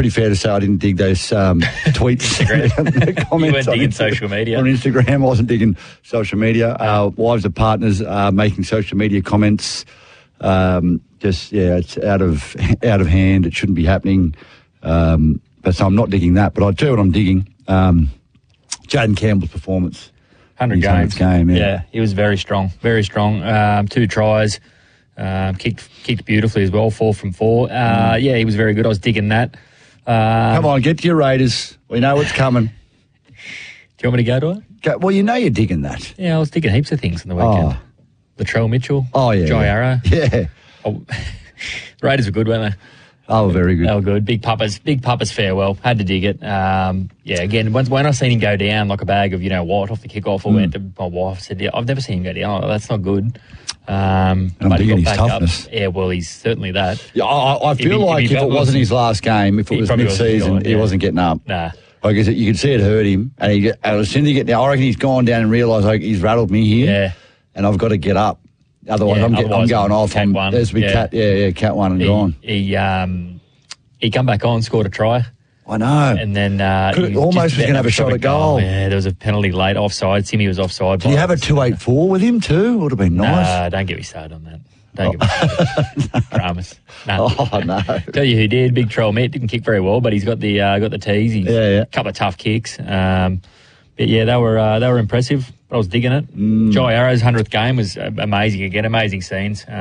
pretty fair to say I didn't dig those tweets. The comments you weren't digging social media. On Instagram, I wasn't digging social media. Wives of partners making social media comments. It's out of hand. It shouldn't be happening. But so I'm not digging that. But I do what I'm digging. Jaden Campbell's performance. 100 games. Game, yeah, he was very strong. Very strong. 2 tries. Kicked beautifully as well, 4 from 4. Yeah, he was very good. I was digging that. Come on, get to your Raiders. We know what's coming. Do you want me to go to it? Well, you know you're digging that. Yeah, I was digging heaps of things on the weekend. Latrell Mitchell. Oh, yeah. Jai Arrow. Yeah. Oh, the Raiders were good, weren't they? Oh, very good. They were good. Big Papa's farewell. Had to dig it. Again, when I seen him go down like a bag of, what, off the kickoff, I went to my wife and said, I've never seen him go down. Oh, that's not good. And I'm digging his toughness. Yeah, well, he's certainly that. Yeah, I feel like if it wasn't his last game, if it was mid-season, he wasn't getting up. Nah. Like you could see it hurt him. And as soon as he get down, I reckon he's gone down and realised he's rattled me here. Yeah. And I've got to get up. Otherwise, I'm going off. Cat one. There's big cat. Yeah, cat one and gone. He come back on, scored a try. I know. And then almost was going to have a shot at goal. Yeah, there was a penalty late offside. Timmy was offside. Did you have a 284 with him too? Would have been nice. Nah, don't get me started on that. Don't get me started. Promise. No. Oh no. Tell you who did. Big Troll Met didn't kick very well, but he's got the tees. He's a couple of tough kicks. But yeah, they were impressive. I was digging it. Jai Arrow's 100th game was amazing again. Amazing scenes.